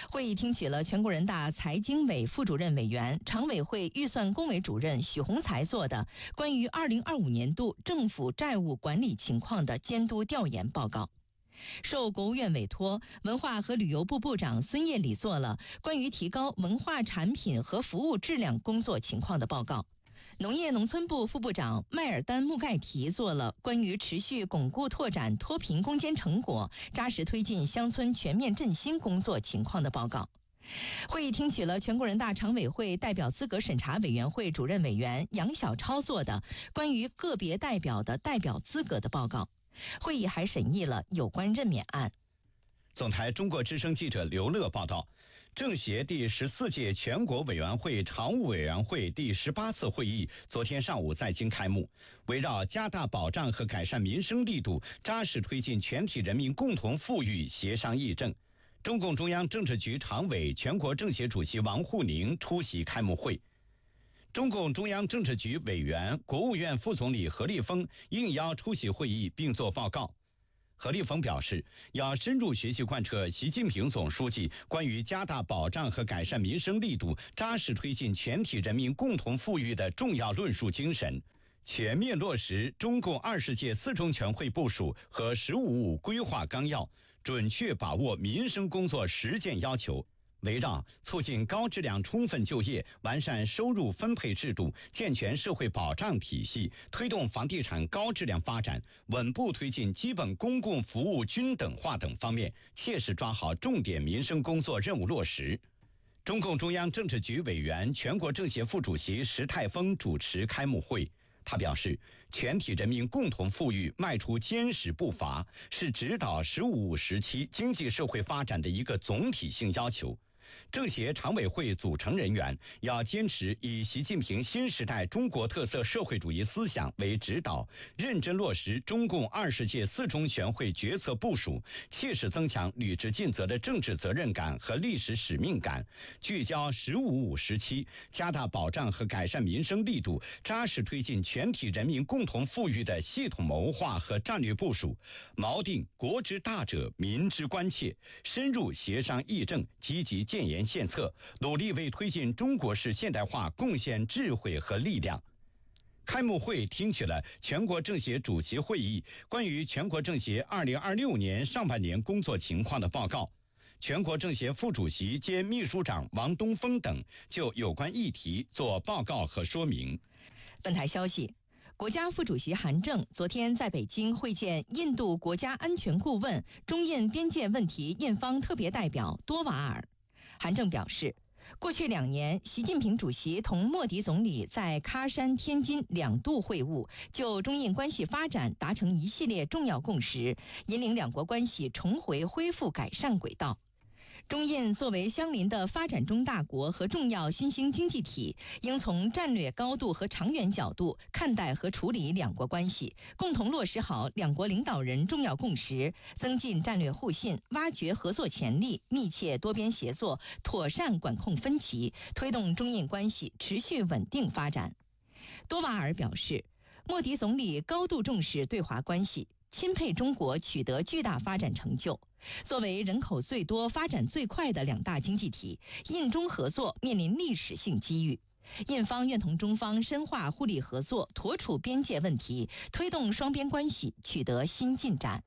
会议听取了全国人大财经委副主任委员、常委会预算工委主任许宏才做的关于2025年度政府债务管理情况的监督调研报告。受国务院委托，文化和旅游部部长孙业礼做了关于提高文化产品和服务质量工作情况的报告。农业农村部副部长迈尔丹·穆盖提做了关于持续巩固拓展脱贫攻坚成果、扎实推进乡村全面振兴工作情况的报告。会议听取了全国人大常委会代表资格审查委员会主任委员杨晓超做的关于个别代表的代表资格的报告。会议还审议了有关任免案。 总台中国之声记者刘乐报道，政协第14届全国委员会常务委员会第18次会议昨天上午在京开幕。围绕加大保障和改善民生力度，扎实推进全体人民共同富裕协商议政，中共中央政治局常委、全国政协主席王沪宁出席开幕会。中共中央政治局委员、国务院副总理何立峰应邀出席会议并作报告。何立峰表示，要深入学习贯彻习近平总书记关于加大保障和改善民生力度、扎实推进全体人民共同富裕的重要论述精神，全面落实中共20届4中全会部署和“15+5”规划纲要，准确把握民生工作实践要求。围绕促进高质量充分就业、完善收入分配制度、健全社会保障体系，推动房地产高质量发展，稳步推进基本公共服务均等化等方面，切实抓好重点民生工作任务落实。中共中央政治局委员、全国政协副主席石泰峰主持开幕会。他表示，全体人民共同富裕迈出坚实步伐，是指导“15+5”时期经济社会发展的一个总体性要求。政协常委会组成人员要坚持以习近平新时代中国特色社会主义思想为指导，认真落实中共20届4中全会决策部署，切实增强履职尽责的政治责任感和历史使命感，聚焦“15+5”时期，加大保障和改善民生力度，扎实推进全体人民共同富裕的系统谋划和战略部署，锚定国之大者民之关切，深入协商议政，积极建言献策，努力为推进中国式现代化贡献智慧和力量。开幕会听取了全国政协主席会议关于全国政协2026年上半年工作情况的报告，全国政协副主席兼秘书长王东峰等就有关议题做报告和说明。 本台消息，国家副主席韩正昨天在北京会见印度国家安全顾问、中印边界问题印方特别代表多瓦尔。韩正表示，过去2年，习近平主席同莫迪总理在喀山、天津2度会晤，就中印关系发展达成一系列重要共识，引领两国关系重回恢复改善轨道。中印作为相邻的发展中大国和重要新兴经济体，应从战略高度和长远角度看待和处理两国关系，共同落实好两国领导人重要共识，增进战略互信，挖掘合作潜力，密切多边协作，妥善管控分歧，推动中印关系持续稳定发展。多瓦尔表示，莫迪总理高度重视对华关系，钦佩中国取得巨大发展成就。作为人口最多、发展最快的2大经济体，印中合作面临历史性机遇。印方愿同中方深化互利合作，妥处边界问题，推动双边关系取得新进展。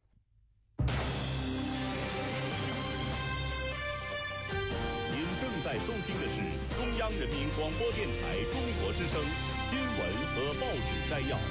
您正在收听的是中央人民广播电台中国之声新闻和报纸摘要。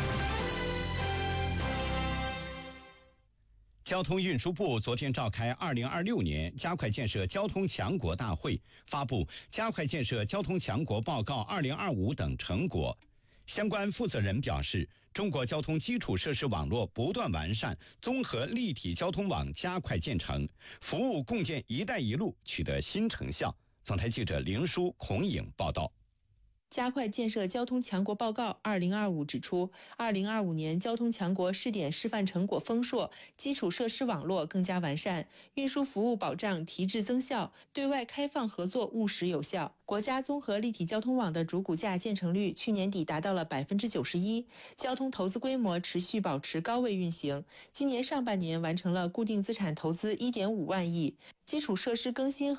交通运输部昨天召开2026年加快建设交通强国大会，发布加快建设交通强国报告2025等成果。相关负责人表示，中国交通基础设施网络不断完善，综合立体交通网加快建成，服务共建“一带一路”取得新成效。总台记者林舒、孔颖报道。 加快建设交通强国报告2025指出，2025年交通强国试点示范成果丰硕，基础设施网络更加完善，运输服务保障提质增效，对外开放合作务实有效。国家综合立体交通网的主骨架建成率去年底达到了91%，交通投资规模持续保持高位运行。今年上半年完成了固定资产投资1.5万亿，基础设施更新